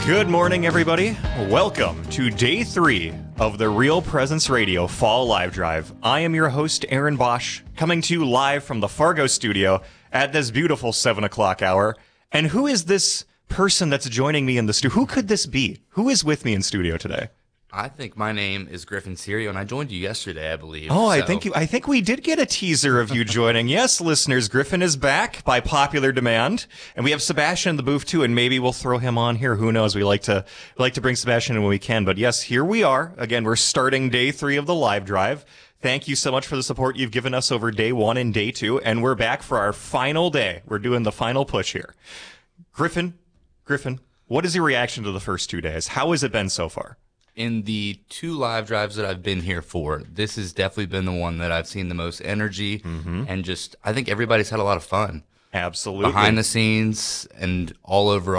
Good morning, everybody. Welcome to day 3 of the Real Presence Radio Fall Live Drive. I am your host, Aaron Bosch, coming to you live from the Fargo studio at this beautiful 7 o'clock hour. And who is this person that's joining me in the studio? Who could this be? Who is with me in studio today? I think my name is Griffin Serio, and I joined you yesterday, I believe. Oh, I think we did get a teaser of you joining. Yes, listeners, Griffin is back by popular demand, and we have Sebastian in the booth too. And maybe we'll throw him on here. Who knows? We like to bring Sebastian in when we can. But yes, here we are again. We're starting day 3 of the live drive. Thank you so much for the support you've given us over day 1 and day 2, and we're back for our final day. We're doing the final push here. Griffin, what is your reaction to the first 2 days? How has it been so far? In the 2 live drives that I've been here for, this has definitely been the one that I've seen the most energy, and just I think everybody's had a lot of fun. Absolutely. Behind the scenes and all over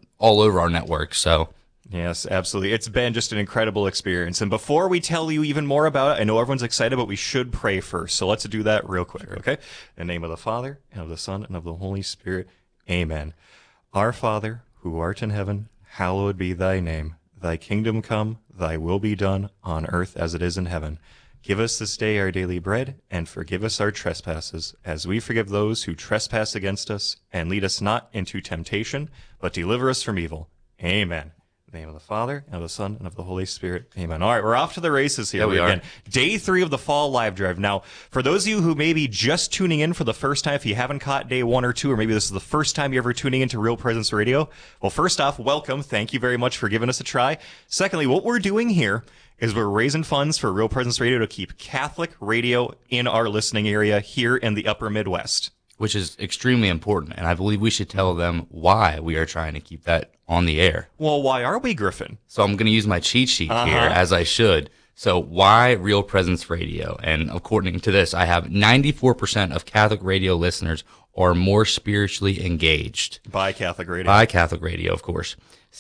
our network. So yes, absolutely. It's been just an incredible experience. And before we tell you even more about it, I know everyone's excited, but we should pray first. So let's do that real quick, okay? In the name of the Father, and of the Son, and of the Holy Spirit. Amen. Our Father, who art in heaven, hallowed be thy name. Thy kingdom come, thy will be done, on earth as it is in heaven. Give us this day our daily bread, and forgive us our trespasses, as we forgive those who trespass against us. And lead us not into temptation, but deliver us from evil. Amen. In the name of the Father, and of the Son, and of the Holy Spirit. Amen. All right, we're off to the races here. Yeah, we are. Again, day 3 of the Fall Live Drive. Now, for those of you who may be just tuning in for the first time, if you haven't caught day 1 or 2, or maybe this is the first time you're ever tuning into Real Presence Radio, well, first off, welcome. Thank you very much for giving us a try. Secondly, what we're doing here is we're raising funds for Real Presence Radio to keep Catholic radio in our listening area here in the Upper Midwest. which is extremely important, and I believe we should tell them why we are trying to keep that on the air. Well, why are we, Griffin? So I'm going to use my cheat sheet here, as I should. So why Real Presence Radio? And according to this, I have 94% of Catholic radio listeners are more spiritually engaged. By Catholic radio. By Catholic radio, of course.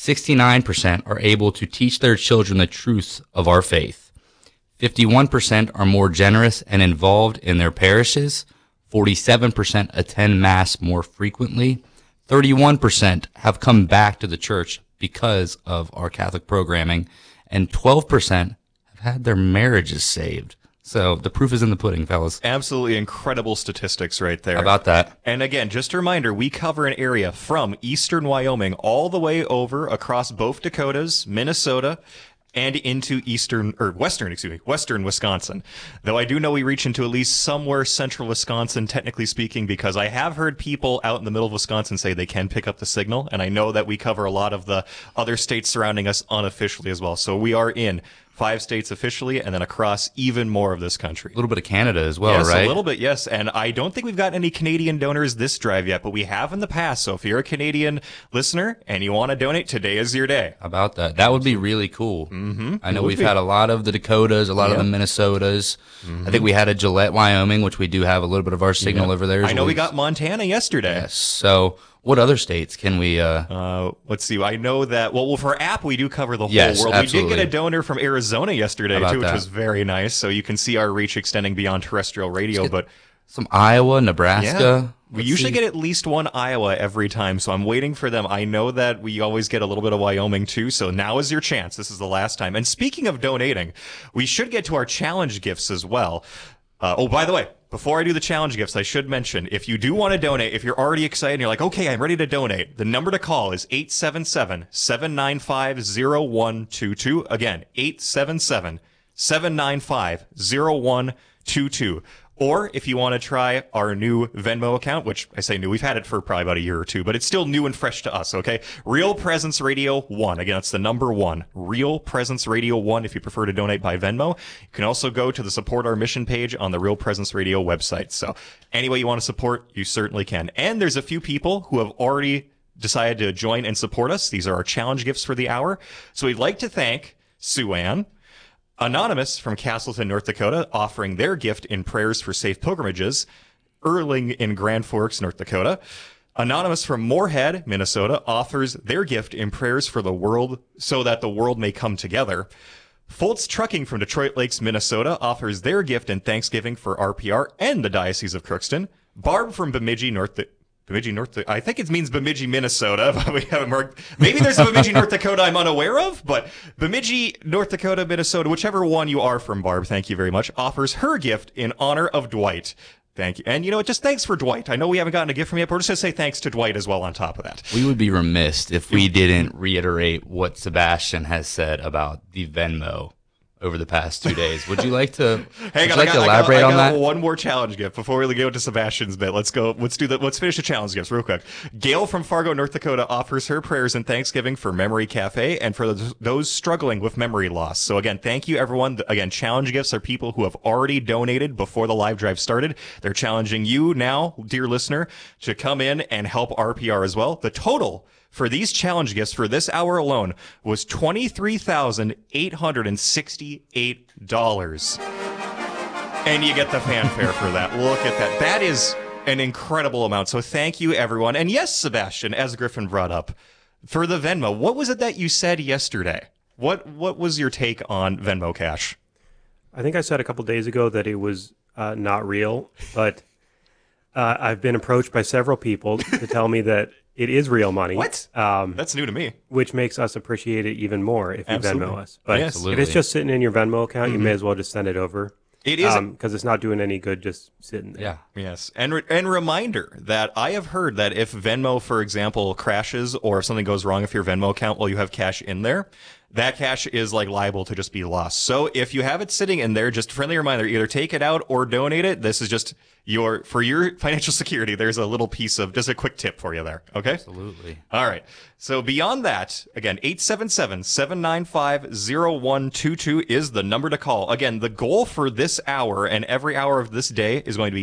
69% are able to teach their children the truths of our faith. 51% are more generous and involved in their parishes. 47% attend Mass more frequently. 31% have come back to the church because of our Catholic programming. And 12% have had their marriages saved. So the proof is in the pudding, fellas. Absolutely incredible statistics right there. How about that? And again, just a reminder, we cover an area from eastern Wyoming all the way over across both Dakotas, Minnesota, and into western Wisconsin. Though I do know we reach into at least somewhere central Wisconsin, technically speaking, because I have heard people out in the middle of Wisconsin say they can pick up the signal, and I know that we cover a lot of the other states surrounding us unofficially as well. So we are in 5 states officially, and then across even more of this country. A little bit of Canada as well, yes, right? A little bit, yes. And I don't think we've got any Canadian donors this drive yet, but we have in the past. So if you're a Canadian listener and you want to donate, today is your day. How about that? That would be really cool. Mm-hmm. I know we've had a lot of the Dakotas, a lot of the Minnesotas. Mm-hmm. I think we had a Gillette, Wyoming, which we do have a little bit of our signal over there. I know we got Montana yesterday. Yes. So what other states can we... let's see. I know that, well, for app, we do cover the whole world. Absolutely. We did get a donor from Arizona yesterday, too, which was very nice. So you can see our reach extending beyond terrestrial radio. But some Iowa, Nebraska. We usually get at least one Iowa every time, so I'm waiting for them. I know that we always get a little bit of Wyoming, too, so now is your chance. This is the last time. And speaking of donating, we should get to our challenge gifts as well. By the way, before I do the challenge gifts, I should mention, if you do want to donate, if you're already excited and you're like, okay, I'm ready to donate, the number to call is 877-795-0122. Again, 877-795-0122. Or if you want to try our new Venmo account, which I say new, we've had it for probably about a year or two, but it's still new and fresh to us, okay? Real Presence Radio 1. Again, it's the number 1. Real Presence Radio 1 if you prefer to donate by Venmo. You can also go to the Support Our Mission page on the Real Presence Radio website. So any way you want to support, you certainly can. And there's a few people who have already decided to join and support us. These are our challenge gifts for the hour. So we'd like to thank Sue Ann, Anonymous from Castleton, North Dakota, offering their gift in prayers for safe pilgrimages. Erling in Grand Forks, North Dakota. Anonymous from Moorhead, Minnesota, offers their gift in prayers for the world so that the world may come together. Foltz Trucking from Detroit Lakes, Minnesota, offers their gift in thanksgiving for RPR and the Diocese of Crookston. Barb from Bemidji, North Bemidji, I think it means Bemidji, Minnesota, but we haven't marked. Maybe there's a Bemidji, North Dakota I'm unaware of, but Bemidji, North Dakota, Minnesota, whichever one you are from, Barb, thank you very much, offers her gift in honor of Dwight. Thank you. And, just thanks for Dwight. I know we haven't gotten a gift from you yet, but we're just going to say thanks to Dwight as well on top of that. We would be remiss if we didn't reiterate what Sebastian has said about the Venmo over the past 2 days. Would you like to, elaborate on that? One more challenge gift before we go to Sebastian's bit. Let's finish the challenge gifts real quick. Gail from Fargo, North Dakota offers her prayers and thanksgiving for Memory Cafe and for those struggling with memory loss. So again, thank you everyone. Again, challenge gifts are people who have already donated before the live drive started. They're challenging you now, dear listener, to come in and help RPR as well. The total for these challenge gifts for this hour alone was $23,868. And you get the fanfare for that. Look at that. That is an incredible amount. So thank you, everyone. And yes, Sebastian, as Griffin brought up, for the Venmo, what was it that you said yesterday? What was your take on Venmo Cash? I think I said a couple days ago that it was not real, but I've been approached by several people to tell me that it is real money. What? That's new to me. Which makes us appreciate it even more if you Absolutely. Venmo us. But Yes. if it's just sitting in your Venmo account, you may as well just send it over. It is. Because it's not doing any good just sitting there. Yeah. Yes. And reminder that I have heard that if Venmo, for example, crashes or if something goes wrong with your Venmo account while you have cash in there, that cash is liable to just be lost. So if you have it sitting in there, just a friendly reminder, either take it out or donate it. This is just for your financial security. There's a little piece of just a quick tip for you there. Okay. Absolutely. All right. So beyond that, again, 877-795-0122 is the number to call. Again, the goal for this hour and every hour of this day is going to be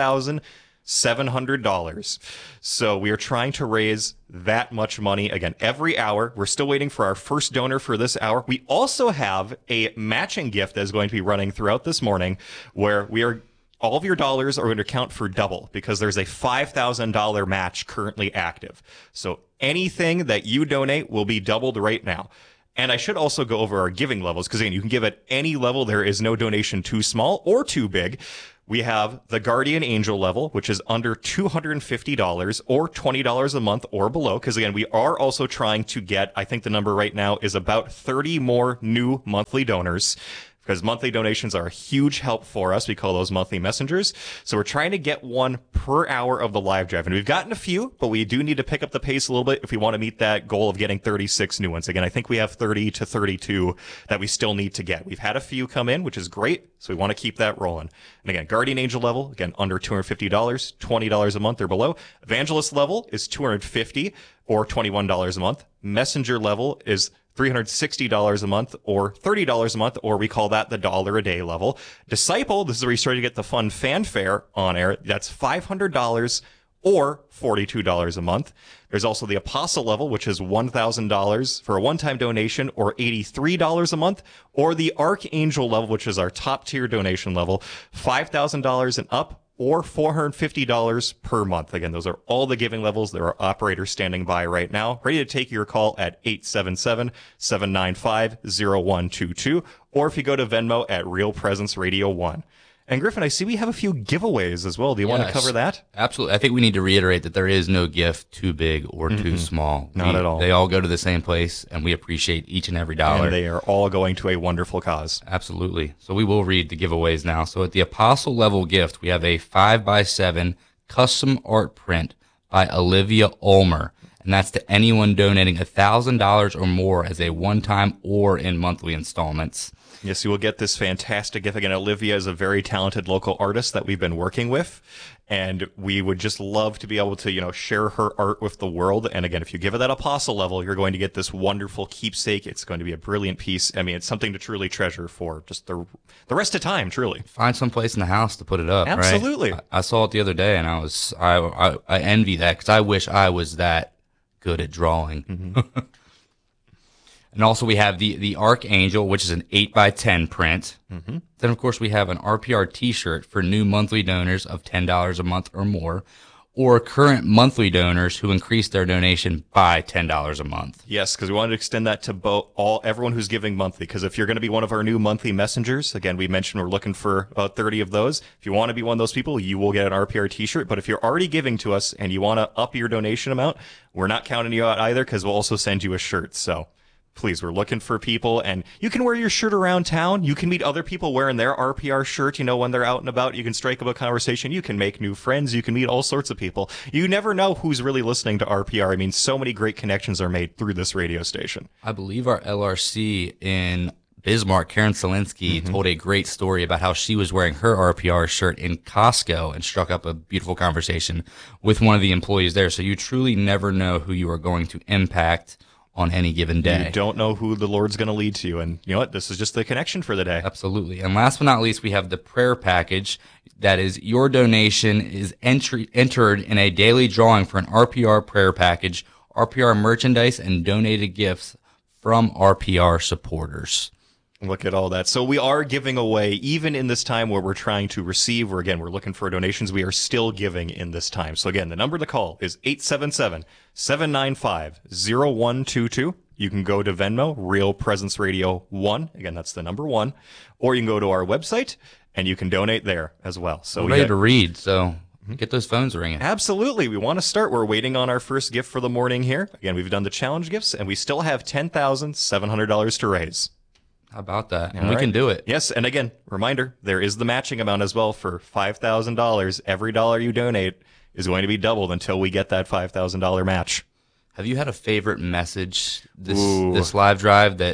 $10,700. So we are trying to raise that much money again every hour. We're still waiting for our first donor for this hour. We also have a matching gift that is going to be running throughout this morning where all of your dollars are going to count for double because there's a $5,000 match currently active. So anything that you donate will be doubled right now. And I should also go over our giving levels because, again, you can give at any level. There is no donation too small or too big. We have the Guardian Angel level, which is under $250 or $20 a month or below. Because, again, we are also trying to get, I think the number right now is about 30 more new monthly donors. Because monthly donations are a huge help for us. We call those monthly messengers. So we're trying to get one per hour of the live drive. And we've gotten a few, but we do need to pick up the pace a little bit if we want to meet that goal of getting 36 new ones. Again, I think we have 30 to 32 that we still need to get. We've had a few come in, which is great. So we want to keep that rolling. And again, Guardian Angel level, again, under $250, $20 a month or below. Evangelist level is $250 or $21 a month. Messenger level is $360 a month or $30 a month, or we call that the $1 a day level. Disciple, this is where you start to get the fun fanfare on air. That's $500 or $42 a month. There's also the Apostle level, which is $1,000 for a one-time donation or $83 a month, or the Archangel level, which is our top tier donation level, $5,000 and up, or $450 per month. Again, those are all the giving levels. There are operators standing by right now, ready to take your call at 877-795-0122, or if you go to Venmo at Real Presence Radio 1. And Griffin, I see we have a few giveaways as well. Do you want to cover that? Absolutely. I think we need to reiterate that there is no gift too big or too small. Not at all. They all go to the same place, and we appreciate each and every dollar. And they are all going to a wonderful cause. Absolutely. So we will read the giveaways now. So at the Apostle level gift, we have a 5x7 custom art print by Olivia Ulmer. And that's to anyone donating $1,000 or more as a one-time or in monthly installments. Yes, you will get this fantastic gift. Again, Olivia is a very talented local artist that we've been working with, and we would just love to be able to, share her art with the world. And again, if you give it that Apostle level, you're going to get this wonderful keepsake. It's going to be a brilliant piece. I mean, it's something to truly treasure for just the rest of time, truly. Find some place in the house to put it up, Absolutely. Right? I saw it the other day, and I envy that because I wish I was that good at drawing. Mm-hmm. And also we have the Archangel, which is an 8x10 print. Mm-hmm. Then, of course, we have an RPR t-shirt for new monthly donors of $10 a month or more. or current monthly donors who increased their donation by $10 a month. Yes, because we wanted to extend that to everyone who's giving monthly. Because if you're going to be one of our new monthly messengers, again, we mentioned we're looking for about 30 of those. If you want to be one of those people, you will get an RPR t-shirt. But if you're already giving to us and you want to up your donation amount, we're not counting you out either, because we'll also send you a shirt. So please, we're looking for people, and you can wear your shirt around town. You can meet other people wearing their RPR shirt, when they're out and about. You can strike up a conversation. You can make new friends. You can meet all sorts of people. You never know who's really listening to RPR. I mean, so many great connections are made through this radio station. I believe our LRC in Bismarck, Karen Selinsky, told a great story about how she was wearing her RPR shirt in Costco and struck up a beautiful conversation with one of the employees there. So you truly never know who you are going to impact on any given day. You don't know who the Lord's going to lead to you. And you know what? This is just the connection for the day. Absolutely. And last but not least, we have the prayer package. That is, your donation is entered in a daily drawing for an RPR prayer package, RPR merchandise, and donated gifts from RPR supporters. Look at all that. So we are giving away, even in this time where we're trying to receive, we're looking for donations, we are still giving in this time. So again, the number to call is 877-795-0122. You can go to Venmo, Real Presence Radio 1. Again, that's the number 1. Or you can go to our website and you can donate there as well. So we're ready to read, so get those phones ringing. Absolutely. We want to start. We're waiting on our first gift for the morning here. Again, we've done the challenge gifts and we still have $10,700 to raise. How about that? And we can do it. Yes, and again, reminder, there is the matching amount as well for $5,000. Every dollar you donate is going to be doubled until we get that $5,000 match. Have you had a favorite message this live drive that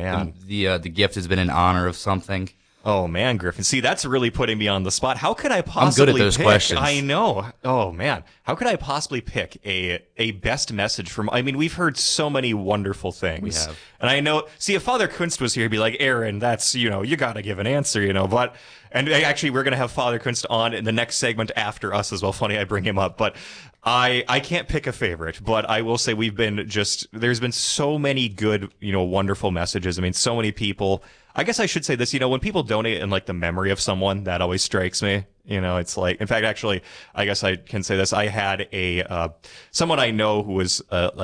the gift has been in honor of something? Oh, man, Griffin. See, that's really putting me on the spot. How could I possibly I'm good at those questions. I know. Oh, man. How could I possibly pick a best message from... I mean, we've heard so many wonderful things. We have. And I know... See, if Father Kunst was here, he'd be like, Aaron, that's, you got to give an answer, But... And actually, we're going to have Father Kunst on in the next segment after us as well. Funny I bring him up. But I can't pick a favorite. But I will say there's been so many good, wonderful messages. I mean, so many people... I guess I should say this, when people donate in like the memory of someone, that always strikes me. It's like, in fact, actually, I guess I can say this. I had someone I know who was,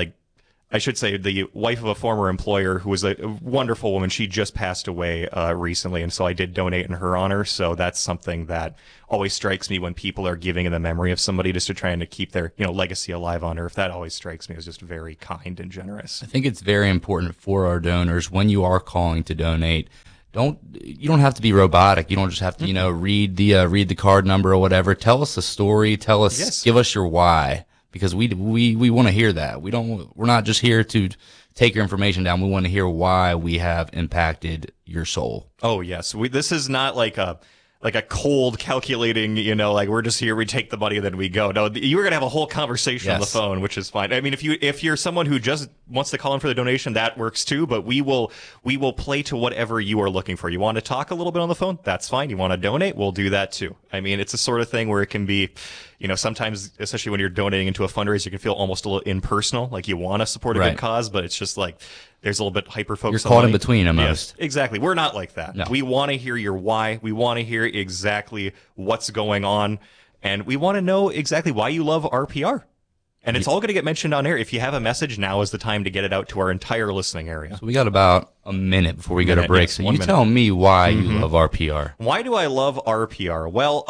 I should say the wife of a former employer who was a wonderful woman. She just passed away, recently. And so I did donate in her honor. So that's something that always strikes me when people are giving in the memory of somebody, just to try and to keep their, legacy alive on earth. That always strikes me as just very kind and generous. I think it's very important for our donors, when you are calling to donate, you don't have to be robotic. You don't just have to, read the card number or whatever. Tell us a story. Tell us, Give us your why, because we want to hear that. We're not just here to take your information down. We want to hear why we have impacted your soul. Oh, yes. This is not like a cold calculating, we're just here, we take the money, then we go. No, you're going to have a whole conversation on the phone, which is fine. I mean, if you're someone who just wants to call in for the donation, that works too, but we will play to whatever you are looking for. You want to talk a little bit on the phone? That's fine. You want to donate? We'll do that too. I mean, it's a sort of thing where it can be, sometimes, especially when you're donating into a fundraiser, you can feel almost a little impersonal, like you want to support a good cause, but it's just like, there's a little bit hyper-focused on You're caught money. in between almost. Yes, exactly. We're not like that. No. We want to hear your why. We want to hear exactly what's going on. And we want to know exactly why you love RPR. And it's all going to get mentioned on air. If you have a message, now is the time to get it out to our entire listening area. So we got about a minute before we go to break. Yes, so you tell me why you love RPR. Why do I love RPR? Well,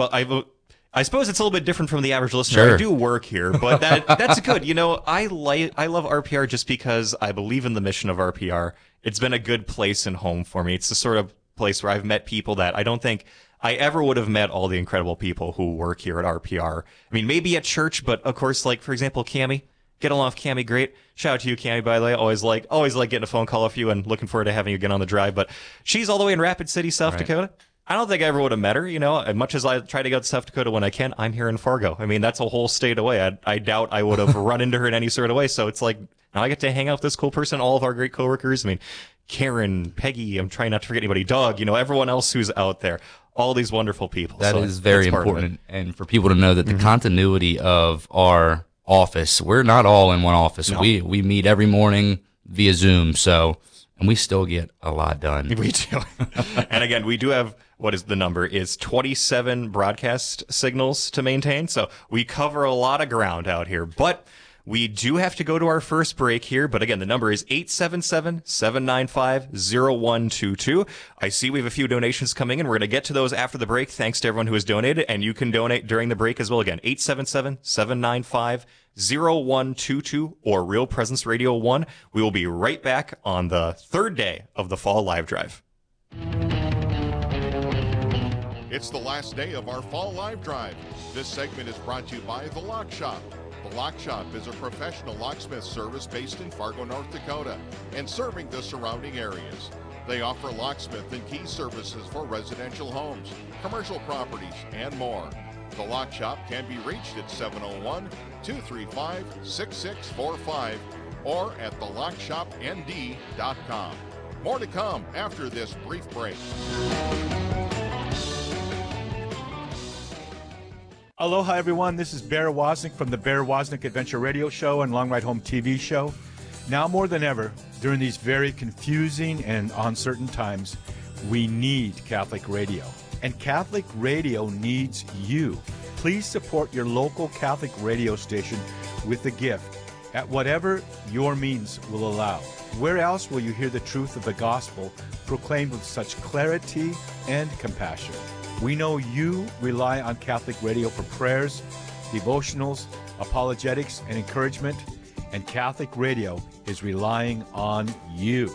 I suppose it's a little bit different from the average listener. Sure. I do work here, but that's good. I love RPR just because I believe in the mission of RPR. It's been a good place and home for me. It's the sort of place where I've met people that I don't think I ever would have met all the incredible people who work here at RPR. I mean, maybe at church, but of course, like, for example, Cammie. Get along with Cammie, great. Shout out to you, Cammie, by the way. Always like getting a phone call off you and looking forward to having you again on the drive. But she's all the way in Rapid City, South Dakota. I don't think I ever would have met her, as much as I try to go to South Dakota when I can. I'm here in Fargo. I mean, that's a whole state away. I doubt I would have run into her in any sort of way. So it's like, now I get to hang out with this cool person, all of our great coworkers. I mean, Karen, Peggy, I'm trying not to forget anybody, Doug, everyone else who's out there, all these wonderful people. That is very important. And for people to know that the continuity of our office, we're not all in one office. No. We meet every morning via Zoom. And we still get a lot done. We do. And again, we do have what is the number, is 27 broadcast signals to maintain. So we cover a lot of ground out here. But we do have to go to our first break here. But again, the number is 877-795-0122. I see we have a few donations coming in. We're going to get to those after the break. Thanks to everyone who has donated. And you can donate during the break as well. Again, 877-795-0122 or Real Presence Radio 1. We will be right back on the third day of the Fall Live Drive. It's the last day of our Fall Live Drive. This segment is brought to you by The Lock Shop. The Lock Shop is a professional locksmith service based in Fargo, North Dakota, and serving the surrounding areas. They offer locksmith and key services for residential homes, commercial properties, and more. The Lock Shop can be reached at 701-235-6645 or at thelockshopnd.com. More to come after this brief break. Aloha, everyone. This is Bear Wozniak from the Bear Wozniak Adventure Radio Show and Long Ride Home TV show. Now more than ever, during these very confusing and uncertain times, we need Catholic radio. And Catholic radio needs you. Please support your local Catholic radio station with a gift at whatever your means will allow. Where else will you hear the truth of the gospel proclaimed with such clarity and compassion? We know you rely on Catholic radio for prayers, devotionals, apologetics, and encouragement, and Catholic radio is relying on you.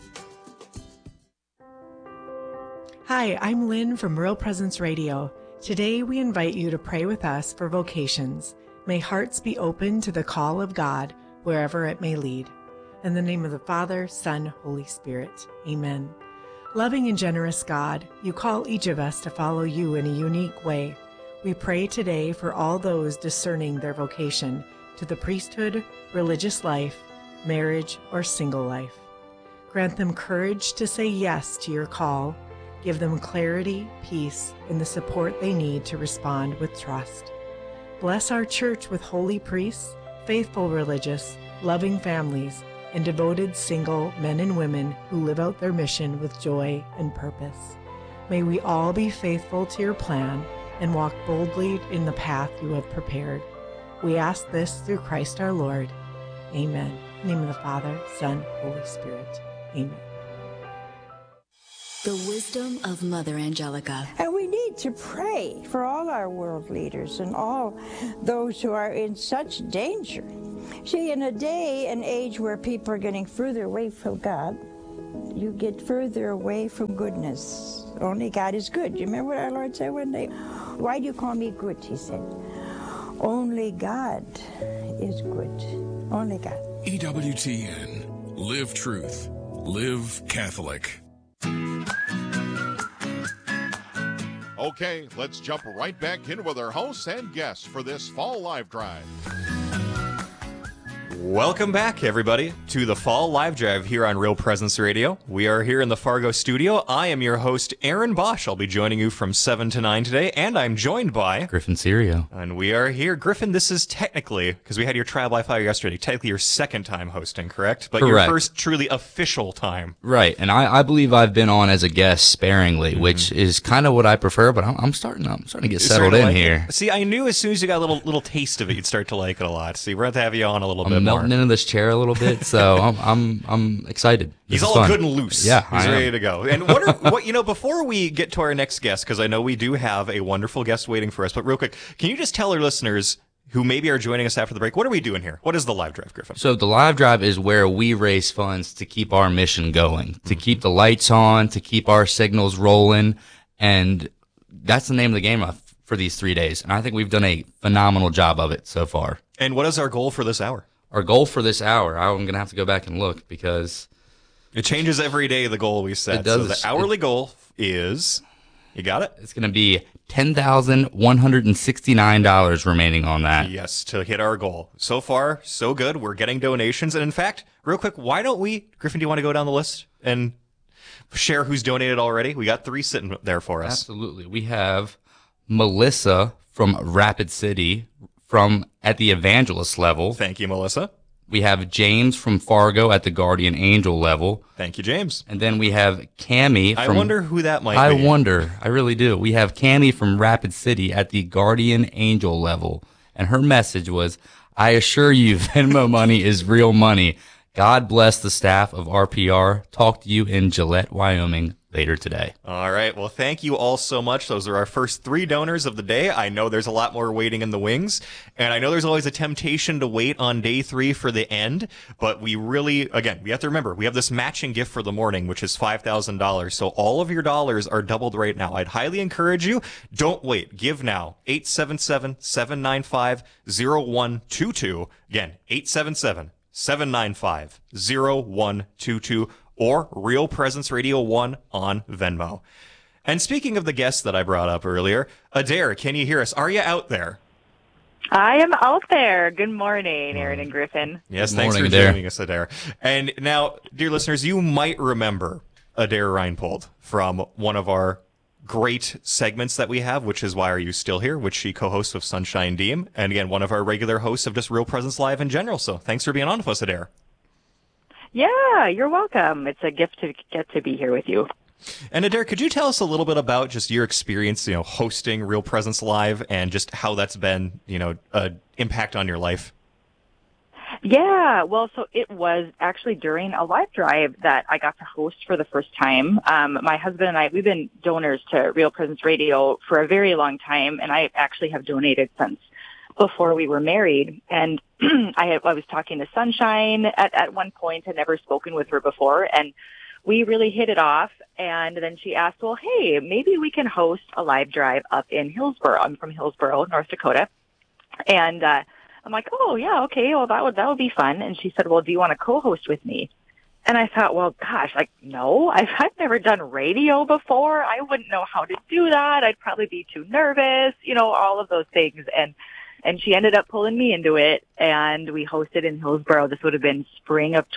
Hi, I'm Lynn from Real Presence Radio. Today we invite you to pray with us for vocations. May hearts be open to the call of God wherever it may lead. In the name of the Father, Son, Holy Spirit. Amen. Loving and generous God, you call each of us to follow you in a unique way. We pray today for all those discerning their vocation to the priesthood, religious life, marriage, or single life. Grant them courage to say yes to your call. Give them clarity, peace, and the support they need to respond with trust. Bless our church with holy priests, faithful religious, loving families, and devoted single men and women who live out their mission with joy and purpose. May we all be faithful to your plan and walk boldly in the path you have prepared. We ask this through Christ our Lord. Amen. In the name of the Father, Son, Holy Spirit. Amen. The wisdom of Mother Angelica. And we need to pray for all our world leaders and all those who are in such danger. See, in a day and age where people are getting further away from God, you get further away from goodness. Only God is good. You remember what our Lord said one day? Why do you call me good, he said. Only God is good. Only God. EWTN. Live truth. Live Catholic. Okay, let's jump right back in with our hosts and guests for this Fall Live Drive. Welcome back, everybody, to the Fall Live Drive here on Real Presence Radio. We are here in the Fargo studio. I am your host, Aaron Bosch. I'll be joining you from 7 to 9 today, and I'm joined by... Griffin Serio. And we are here. Griffin, this is technically, because we had your trial by fire yesterday, technically your second time hosting, correct? But Correct. Your first truly official time. Right, and I believe I've been on as a guest sparingly, which is kind of what I prefer, but I'm starting to get settled in here. See, I knew as soon as you got a little taste of it, you'd start to like it a lot. See, we're going to have you on a little bit more. Melting into this chair a little bit, so I'm excited. He's all good and loose. Yeah, he's ready to go. And before we get to our next guest, because I know we do have a wonderful guest waiting for us, but real quick, can you just tell our listeners who maybe are joining us after the break, what are we doing here? What is the Live Drive, Griffin? So the Live Drive is where we raise funds to keep our mission going, to keep the lights on, to keep our signals rolling, and that's the name of the game for these 3 days. And I think we've done a phenomenal job of it so far. And what is our goal for this hour? Our goal for this hour, I'm going to have to go back and look because... It changes every day, the goal we set. It does. So the hourly goal is... You got it? It's going to be $10,169 remaining on that. Yes, to hit our goal. So far, so good. We're getting donations. And in fact, real quick, why don't we... Griffin, do you want to go down the list and share who's donated already? We got 3 sitting there for us. Absolutely. We have Melissa from Rapid City... from at the evangelist level. Thank you, Melissa. We have James from Fargo at the Guardian Angel level. Thank you, James. And then we have Cammie from... I wonder who that might be. I wonder. I really do. We have Cammie from Rapid City at the Guardian Angel level. And her message was, I assure you, Venmo money is real money. God bless the staff of RPR. Talk to you in Gillette, Wyoming later today. All right. Well, thank you all so much. Those are our first 3 donors of the day. I know there's a lot more waiting in the wings, and I know there's always a temptation to wait on day 3 for the end, but we really, again, we have to remember, we have this matching gift for the morning, which is $5,000. So all of your dollars are doubled right now. I'd highly encourage you, don't wait. Give now. 877-795-0122. Again, 877-795-0122. or Real Presence Radio 1 on Venmo. And speaking of the guests that I brought up earlier, Adair, can you hear us? Are you out there? I am out there. Good morning, Aaron and Griffin. Yes, thanks for joining us, Adair. And now, dear listeners, you might remember Adair Reinpold from one of our great segments that we have, which is Why Are You Still Here, which she co-hosts with Sunshine Deem. And again, one of our regular hosts of just Real Presence Live in general. So thanks for being on with us, Adair. Yeah, you're welcome. It's a gift to get to be here with you. And Adair, could you tell us a little bit about just your experience, hosting Real Presence Live and just how that's been, an impact on your life? Yeah, well, so it was actually during a live drive that I got to host for the first time. My husband and I, we've been donors to Real Presence Radio for a very long time, and I actually have donated since before we were married. And I was talking to Sunshine at one point. Had never spoken with her before, and we really hit it off. And then she asked, well, hey, maybe we can host a live drive up in Hillsboro. I'm from Hillsboro, North Dakota. And I'm like, oh, yeah, okay, well, that would be fun. And she said, well, do you want to co-host with me? And I thought, well, gosh, no, I've never done radio before. I wouldn't know how to do that. I'd probably be too nervous, all of those things. And she ended up pulling me into it, and we hosted in Hillsboro. This would have been spring of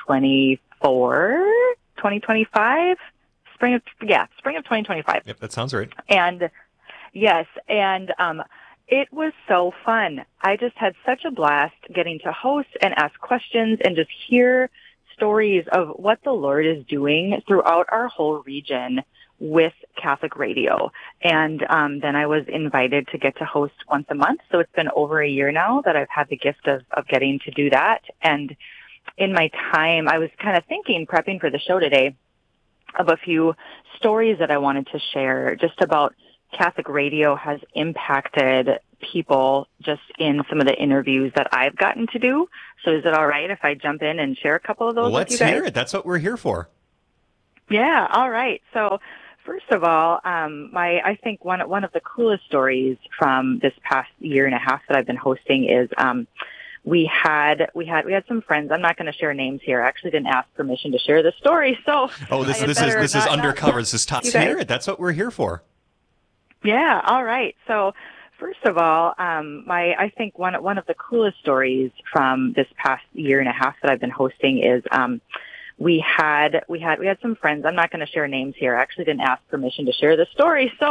2025? Spring of 2025. Yep, that sounds right. And yes, and it was so fun. I just had such a blast getting to host and ask questions and just hear stories of what the Lord is doing throughout our whole region with Catholic radio. And then I was invited to get to host once a month. So it's been over a year now that I've had the gift of getting to do that. And in my time, I was kind of thinking, prepping for the show today, of a few stories that I wanted to share just about Catholic radio has impacted people just in some of the interviews that I've gotten to do. So is it all right if I jump in and share a couple of those with you guys? Let's hear it. That's what we're here for. Yeah, all right. So first of all, I think one of the coolest stories from this past year and a half that I've been hosting is we had some friends. I'm not going to share names here. I actually didn't ask permission to share the story. So this is undercover. This is top secret. That's what we're here for. Yeah. All right. So first of all, I think one of the coolest stories from this past year and a half that I've been hosting is we had some friends. I'm not going to share names here. I actually didn't ask permission to share the story. So